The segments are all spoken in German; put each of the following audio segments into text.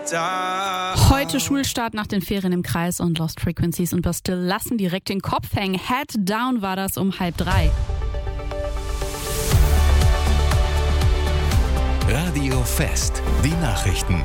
da. Heute Schulstart nach den Ferien im Kreis und Lost Frequencies und Bastille lassen direkt den Kopf hängen. Head Down war das um 2:30. Radio Fest, die Nachrichten.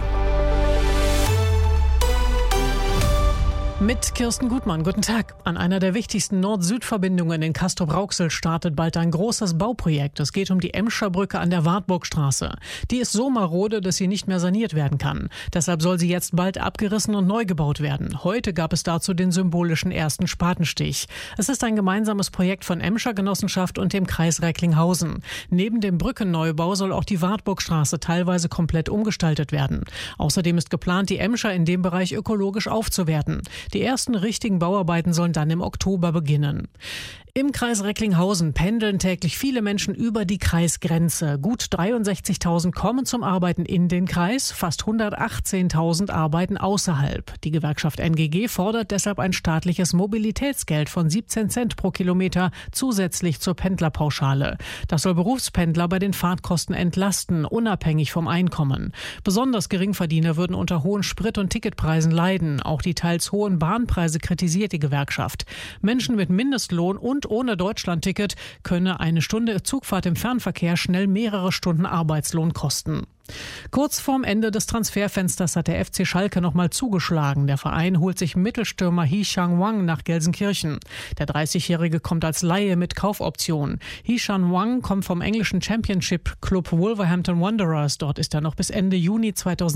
Mit Kirsten Gutmann, guten Tag. An einer der wichtigsten Nord-Süd-Verbindungen in Castrop-Rauxel startet bald ein großes Bauprojekt. Es geht um die Emscher Brücke an der Wartburgstraße. Die ist so marode, dass sie nicht mehr saniert werden kann. Deshalb soll sie jetzt bald abgerissen und neu gebaut werden. Heute gab es dazu den symbolischen ersten Spatenstich. Es ist ein gemeinsames Projekt von Emscher Genossenschaft und dem Kreis Recklinghausen. Neben dem Brückenneubau soll auch die Wartburgstraße teilweise komplett umgestaltet werden. Außerdem ist geplant, die Emscher in dem Bereich ökologisch aufzuwerten. Die ersten richtigen Bauarbeiten sollen dann im Oktober beginnen. Im Kreis Recklinghausen pendeln täglich viele Menschen über die Kreisgrenze. Gut 63.000 kommen zum Arbeiten in den Kreis, fast 118.000 arbeiten außerhalb. Die Gewerkschaft NGG fordert deshalb ein staatliches Mobilitätsgeld von 17 Cent pro Kilometer zusätzlich zur Pendlerpauschale. Das soll Berufspendler bei den Fahrtkosten entlasten, unabhängig vom Einkommen. Besonders Geringverdiener würden unter hohen Sprit- und Ticketpreisen leiden. Auch die teils hohen Bahnpreise kritisiert die Gewerkschaft. Menschen mit Mindestlohn und ohne Deutschlandticket könne eine Stunde Zugfahrt im Fernverkehr schnell mehrere Stunden Arbeitslohn kosten. Kurz vorm Ende des Transferfensters hat der FC Schalke nochmal zugeschlagen. Der Verein holt sich Mittelstürmer Hee-chan Hwang nach Gelsenkirchen. Der 30-Jährige kommt als Laie mit Kaufoption. Hee-chan Hwang kommt vom englischen Championship-Club Wolverhampton Wanderers. Dort ist er noch bis Ende Juni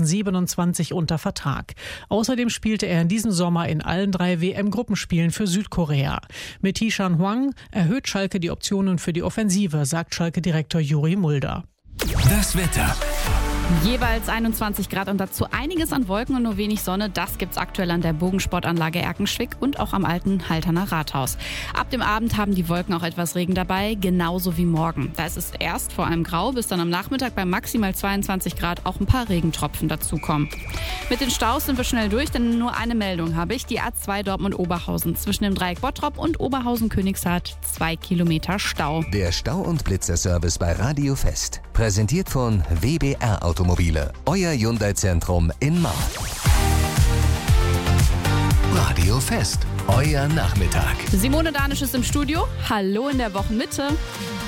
2027 unter Vertrag. Außerdem spielte er in diesem Sommer in allen 3 WM-Gruppenspielen für Südkorea. Mit Hee-chan Hwang erhöht Schalke die Optionen für die Offensive, sagt Schalke-Direktor Juri Mulder. Das Wetter. Jeweils 21 Grad und dazu einiges an Wolken und nur wenig Sonne. Das gibt's aktuell an der Bogensportanlage Erkenschwick und auch am alten Halterner Rathaus. Ab dem Abend haben die Wolken auch etwas Regen dabei, genauso wie morgen. Da ist es erst vor allem grau, bis dann am Nachmittag bei maximal 22 Grad auch ein paar Regentropfen dazukommen. Mit den Staus sind wir schnell durch, denn nur eine Meldung habe ich. Die A2 Dortmund-Oberhausen zwischen dem Dreieck Bottrop und Oberhausen-Königshardt 2 Kilometer Stau. Der Stau- und Blitzerservice bei Radio Fest. Präsentiert von WBR Automobile. Euer Hyundai-Zentrum in Marl. Radio Fest. Euer Nachmittag. Simone Danisch ist im Studio. Hallo in der Wochenmitte.